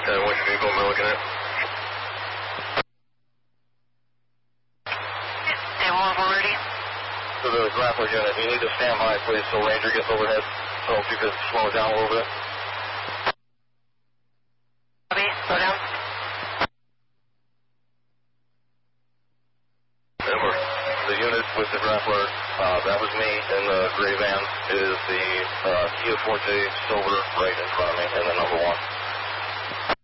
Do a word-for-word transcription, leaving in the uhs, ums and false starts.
Okay, which vehicle am I looking at? ten one four ready. So the grappler unit, you need to stand by, please, so Ranger gets overhead. So if you could slow it down a little bit. Copy, slow down. Over. The unit with the grappler, uh, that was me, and the gray van is the uh, Kia Forte Silver right in front of me, and the number one.